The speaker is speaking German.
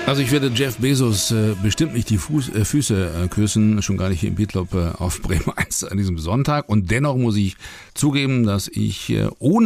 Also ich werde Jeff Bezos bestimmt nicht die Füße küssen, schon gar nicht hier im Beatlop auf Bremen 1 an diesem Sonntag. Und dennoch muss ich zugeben, dass ich ohne